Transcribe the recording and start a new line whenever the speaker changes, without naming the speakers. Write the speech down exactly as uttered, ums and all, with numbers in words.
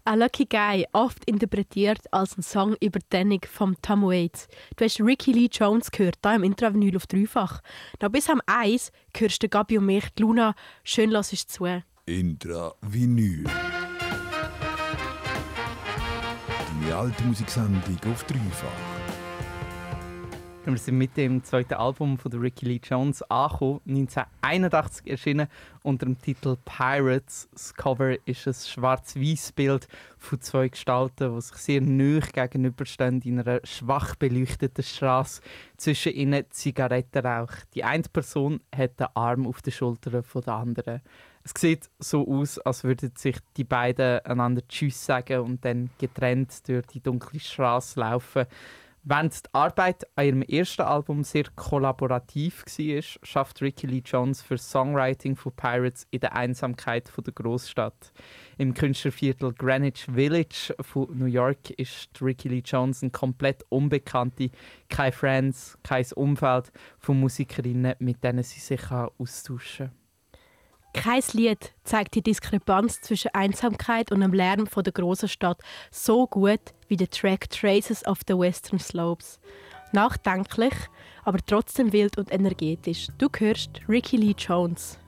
«A Lucky Guy», oft interpretiert als ein Song über die Trennung von Tom Waits. Du hast Ricky Lee Jones gehört, hier im Intravinyl auf dreifach. Noch bis am eins hörst du Gabi und mich, die Luna. Schön hörst du zu.
Intravinyl. Deine alte Musiksendung auf dreifach.
Wir sind mit dem zweiten Album von Ricky Lee Jones angekommen, neunzehnhunderteinundachtzig erschienen, unter dem Titel «Pirates». Das Cover ist ein schwarz-weiß Bild von zwei Gestalten, die sich sehr nahe gegenüberstehen in einer schwach beleuchteten Straße. Zwischen ihnen Zigarettenrauch. Die eine Person hat den Arm auf den Schultern der anderen. Es sieht so aus, als würden sich die beiden einander Tschüss sagen und dann getrennt durch die dunkle Straße laufen. Während die Arbeit an ihrem ersten Album sehr kollaborativ war, schafft Ricky Lee Jones für das Songwriting von Pirates in der Einsamkeit der Großstadt. Im Künstlerviertel Greenwich Village von New York ist Ricky Lee Jones eine komplett Unbekannte, keine Friends, kein Umfeld von Musikerinnen, mit denen sie sich austauschen kann.
Kein Lied zeigt die Diskrepanz zwischen Einsamkeit und dem Lärm von der grossen Stadt so gut wie der Track «Traces of the Western Slopes». Nachdenklich, aber trotzdem wild und energetisch. Du hörst Ricky Lee Jones.